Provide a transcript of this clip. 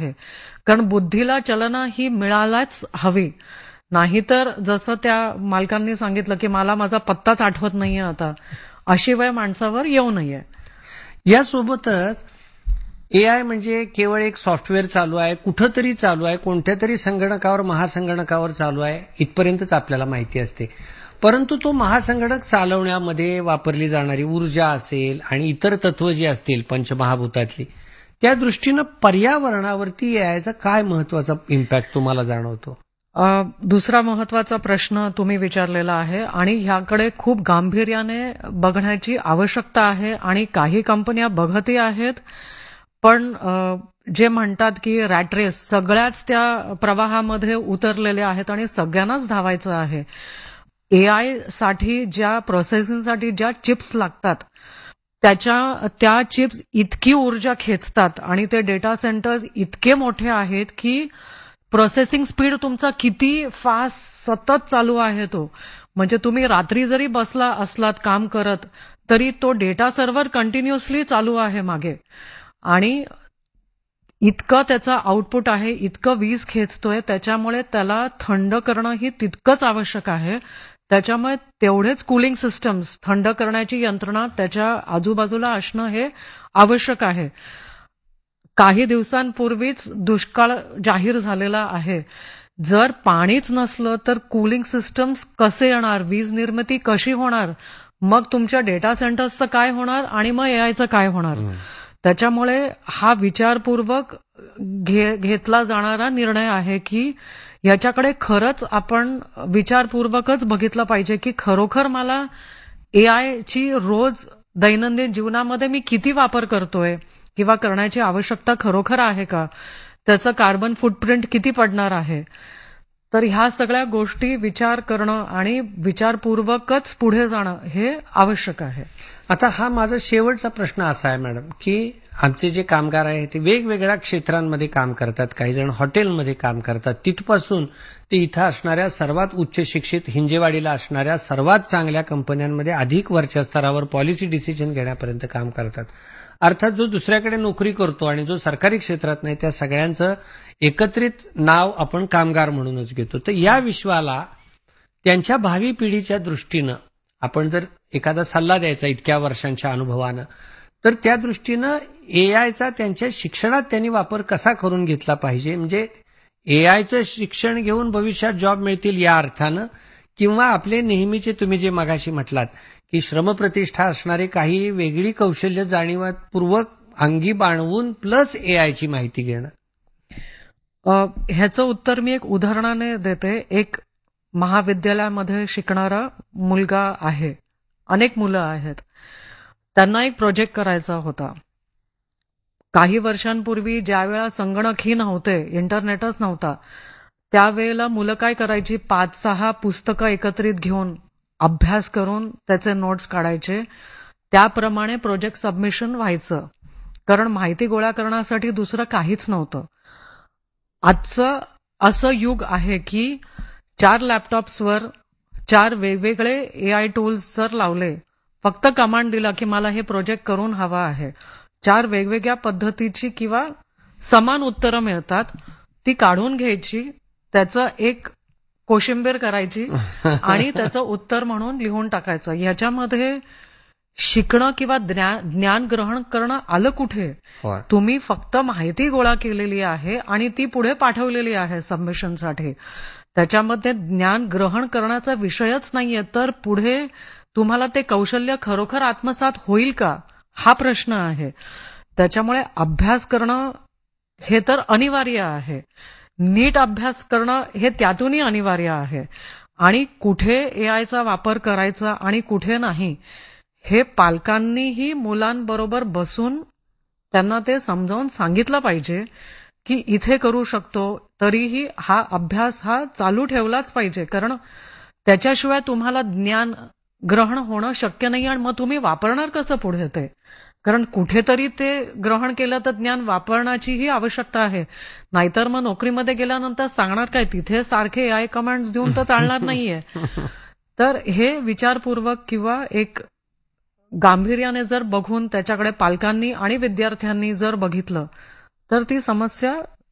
आहे. कारण बुद्धीला चलना ही मिळायलाच हवी. नाहीतर जसं त्या मालकांनी सांगितलं की मला माझा पत्ताच आठवत नाहीये आता, अशी वेळ माणसावर येऊ नये. यासोबतच एआय म्हणजे केवळ एक सॉफ्टवेअर चालू आहे, कुठंतरी चालू आहे, कोणत्या तरी संगणकावर, महासंगणकावर चालू आहे, इथपर्यंतच आपल्याला माहिती असते. परंतु तो महासंगणक चालवण्यामध्ये वापरली जाणारी ऊर्जा असेल आणि इतर तत्व जी असतील पंचमहाभूतातली, त्या दृष्टीनं पर्यावरणावरती एआयचा काय महत्वाचा इम्पॅक्ट तुम्हाला जाणवतो? दुसरा महत्वाचा प्रश्न तुम्ही विचारलेला आहे आणि ह्याकडे खूप गांभीर्याने बघण्याची आवश्यकता आहे आणि काही कंपन्या बघतही आहेत. पण जे म्हणतात की रॅट रेस, सगळ्याच त्या प्रवाहामध्ये उतरलेले आहेत आणि सगळ्यांनाच धावायचं आहे. एआय साठी ज्या प्रोसेसिंगसाठी ज्या चिप्स लागतात त्या चिप्स इतकी ऊर्जा खेचतात आणि ते डेटा सेंटर्स इतके मोठे आहेत की प्रोसेसिंग स्पीड तुमचा किती फास्ट सतत चालू आहे तो. म्हणजे तुम्ही रात्री जरी बसला असलात काम करत तरी तो डेटा सर्व्हर कंटिन्युअसली चालू आहे मागे आणि इतकं त्याचा आउटपुट आहे, इतकं वीज खेचतोय, त्याच्यामुळे त्याला थंड करणं ही तितकंच आवश्यक आहे. त्याच्यामुळे तेवढेच कूलिंग सिस्टम्स, थंड करण्याची यंत्रणा त्याच्या आजूबाजूला असणं हे आवश्यक आहे. काही दिवसांपूर्वीच दुष्काळ जाहीर झालेला आहे. जर पाणीच नसलं तर कूलिंग सिस्टम्स कसे येणार, वीज निर्मिती कशी होणार, मग तुमच्या डेटा सेंटर्सचं काय होणार आणि मग एआयचं काय होणार. त्याच्यामुळे हा विचारपूर्वक घेतला जाणारा निर्णय आहे की याच्याकडे खरंच आपण विचारपूर्वकच बघितलं पाहिजे की खरोखर मला एआयची रोज दैनंदिन जीवनामध्ये मी किती वापर करतोय किंवा करण्याची आवश्यकता खरोखर आहे का, त्याचं कार्बन फुटप्रिंट किती पडणार आहे. तर ह्या सगळ्या गोष्टी विचार करणं आणि विचारपूर्वकच पुढे जाणं हे आवश्यक आहे. आता हा माझा शेवटचा प्रश्न असा आहे मॅडम की आमचे जे कामगार आहेत ते वेगवेगळ्या क्षेत्रांमध्ये काम करतात, काही जण हॉटेलमध्ये काम करतात, तिथपासून ते इथं असणाऱ्या सर्वात उच्च शिक्षित हिंजेवाडीला असणाऱ्या सर्वात चांगल्या कंपन्यांमध्ये अधिक वरच्या स्तरावर पॉलिसी डिसिजन घेण्यापर्यंत काम करतात. अर्थात जो दुसऱ्याकडे नोकरी करतो आणि जो सरकारी क्षेत्रात नाही त्या सगळ्यांचं एकत्रित नाव आपण कामगार म्हणूनच घेतो. तर या विश्वाला त्यांच्या भावी पिढीच्या दृष्टीनं आपण जर एखादा सल्ला द्यायचा इतक्या वर्षांच्या अनुभवानं, तर त्या दृष्टीनं एआयचा त्यांच्या शिक्षणात त्यांनी वापर कसा करून घेतला पाहिजे. म्हणजे एआयचं शिक्षण घेऊन भविष्यात जॉब मिळतील या अर्थानं, किंवा आपले नेहमीचे तुम्ही जे मगाशी म्हटलात की श्रमप्रतिष्ठा असणारे काही वेगळी कौशल्य जाणीवपूर्वक अंगी बाणवून प्लस एआयची माहिती घेणं. ह्याचं उत्तर मी एक उदाहरणाने देते. एक महाविद्यालयामध्ये शिकणारा मुलगा आहे, अनेक मुलं आहेत, त्यांना एक प्रोजेक्ट करायचा होता. काही वर्षांपूर्वी ज्यावेळा संगणकही नव्हते, इंटरनेटच नव्हता, त्यावेळेला मुलं काय करायची, 5-6 पुस्तकं एकत्रित घेऊन अभ्यास करून त्याचे नोट्स काढायचे, त्याप्रमाणे प्रोजेक्ट सबमिशन व्हायचं. कारण माहिती गोळा करण्यासाठी दुसरं काहीच नव्हतं. आजचं असं युग आहे की 4 लॅपटॉप्सवर 4 वेगवेगळे एआय टूल्स जर लावले, फक्त कमांड दिला की मला हे प्रोजेक्ट करून हवा आहे, 4 वेगवेगळ्या पद्धतीची किंवा समान उत्तरं मिळतात. ती काढून घ्यायची, त्याचं एक कोशिंबीर करायची आणि त्याचं उत्तर म्हणून लिहून टाकायचं. ह्याच्यामध्ये शिकणं किंवा ज्ञान ग्रहण करणं आलं कुठे. तुम्ही फक्त माहिती गोळा केलेली आहे आणि ती पुढे पाठवलेली आहे सबमिशनसाठी. त्याच्यामध्ये ज्ञान ग्रहण करण्याचा विषयच नाहीये. तर पुढे तुम्हाला ते कौशल्य खरोखर आत्मसात होईल का, हा प्रश्न आहे. त्याच्यामुळे अभ्यास करणं हे तर अनिवार्य आहे, नीट अभ्यास करणं हे त्यातूनही अनिवार्य आहे. आणि कुठे एआयचा वापर करायचा आणि कुठे नाही, हे पालकांनीही मुलांबरोबर बसून त्यांना ते समजावून सांगितलं पाहिजे की इथे करू शकतो, तरीही हा अभ्यास हा चालू ठेवलाच पाहिजे. कारण त्याच्याशिवाय तुम्हाला ज्ञान ग्रहण होणं शक्य नाही आणि मग तुम्ही वापरणार कसं पुढे ते. कारण कुठेतरी ते ग्रहण केलं तर ज्ञान वापरण्याचीही आवश्यकता आहे. नाहीतर मग नोकरीमध्ये गेल्यानंतर सांगणार काय, तिथे सारखे एआय कमांड्स देऊन तर चालणार नाहीये. तर हे विचारपूर्वक किंवा एक गांभीर्याने जर बघून त्याच्याकडे पालकांनी आणि विद्यार्थ्यांनी जर बघितलं तर ती समस्या